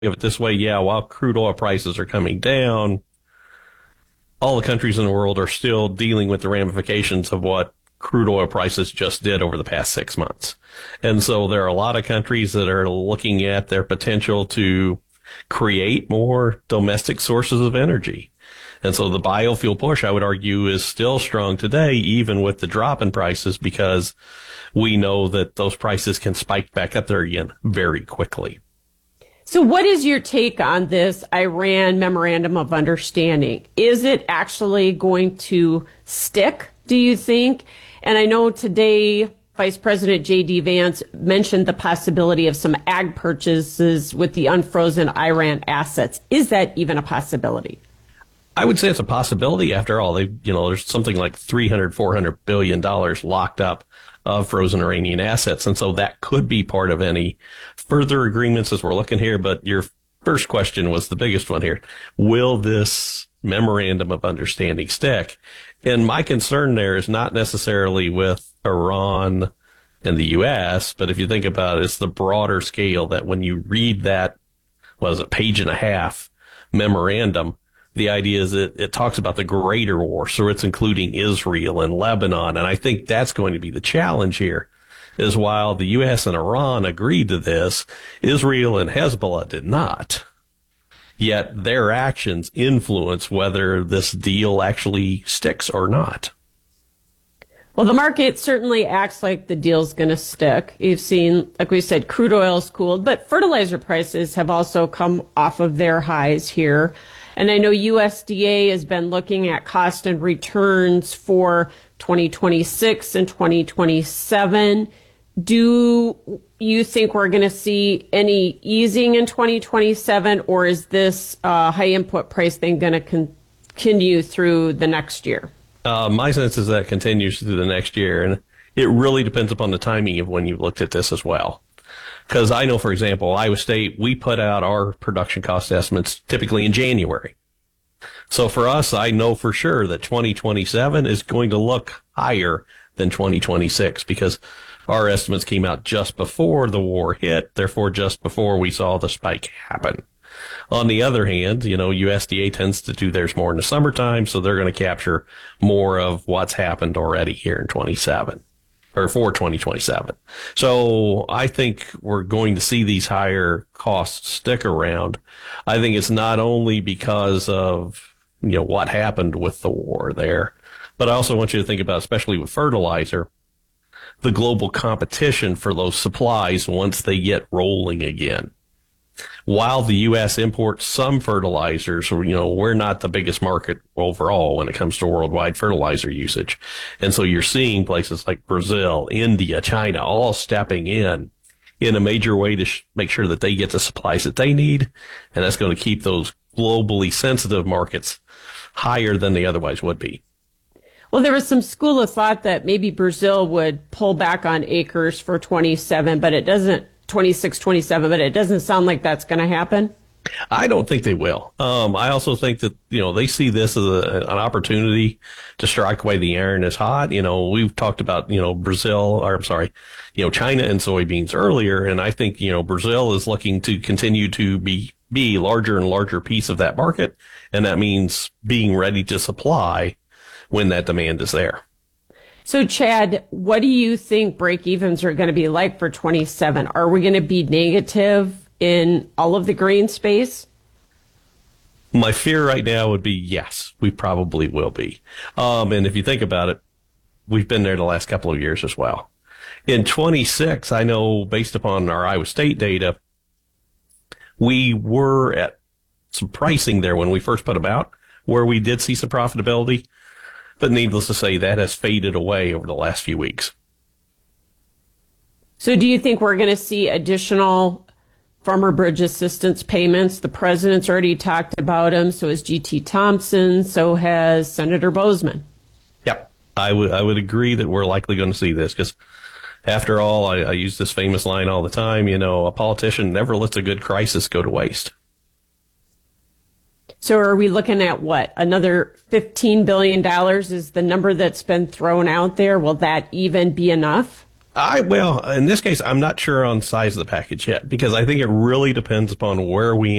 of it this way, yeah, while crude oil prices are coming down, all the countries in the world are still dealing with the ramifications of what crude oil prices just did over the past 6 months. And so there are a lot of countries that are looking at their potential to create more domestic sources of energy. And so the biofuel push, I would argue, is still strong today, even with the drop in prices, because we know that those prices can spike back up there again very quickly. So what is your take on this Iran Memorandum of Understanding? Is it actually going to stick, do you think? And I know today Vice President J.D. Vance mentioned the possibility of some ag purchases with the unfrozen Iran assets. Is that even a possibility? I would say it's a possibility. After all, there's something like $300-400 billion locked up of frozen Iranian assets. And so that could be part of any further agreements as we're looking here. But your first question was the biggest one here. Will this memorandum of understanding stick? And my concern there is not necessarily with Iran and the U.S., but if you think about it, it's the broader scale that when you read that, what is it, page and a half memorandum, the idea is that it talks about the greater war. So it's including Israel and Lebanon. And I think that's going to be the challenge here, is while the U.S. and Iran agreed to this, Israel and Hezbollah did not. Yet their actions influence whether this deal actually sticks or not. Well, the market certainly acts like the deal's going to stick. You've seen, like we said, crude oil's cooled, but fertilizer prices have also come off of their highs here. And I know USDA has been looking at cost and returns for 2026 and 2027. Do you think we're going to see any easing in 2027, or is this high input price thing going to continue through the next year? My sense is that continues through the next year, and it really depends upon the timing of when you looked at this as well. Because I know, for example, Iowa State, we put out our production cost estimates typically in January. So for us, I know for sure that 2027 is going to look higher than 2026 because our estimates came out just before the war hit, therefore just before we saw the spike happen. On the other hand, USDA tends to do theirs more in the summertime, so they're going to capture more of what's happened already here in 27 or for 2027. So I think we're going to see these higher costs stick around. I think it's not only because of, what happened with the war there, but I also want you to think about, especially with fertilizer, the global competition for those supplies once they get rolling again. While the U.S. imports some fertilizers, we're not the biggest market overall when it comes to worldwide fertilizer usage. And so you're seeing places like Brazil, India, China, all stepping in a major way to make sure that they get the supplies that they need. And that's going to keep those globally sensitive markets higher than they otherwise would be. Well, there was some school of thought that maybe Brazil would pull back on acres for 27, but it doesn't. 26, 27, but it doesn't sound like that's going to happen. I don't think they will. I also think that, they see this as an opportunity to strike while the iron is hot. We've talked about, China and soybeans earlier. And I think, Brazil is looking to continue to be larger and larger piece of that market. And that means being ready to supply when that demand is there. So, Chad, what do you think break-evens are going to be like for 27? Are we going to be negative in all of the grain space? My fear right now would be yes, we probably will be. And if you think about it, we've been there the last couple of years as well. In 26, I know based upon our Iowa State data, we were at some pricing there when we first put them out where we did see some profitability. But needless to say, that has faded away over the last few weeks. So do you think we're going to see additional Farmer Bridge assistance payments? The president's already talked about them. So has G.T. Thompson. So has Senator Boozman. Yep. I would agree that we're likely going to see this because, after all, I use this famous line all the time, a politician never lets a good crisis go to waste. So are we looking at what? Another $15 billion is the number that's been thrown out there. Will that even be enough? Well, in this case, I'm not sure on size of the package yet because I think it really depends upon where we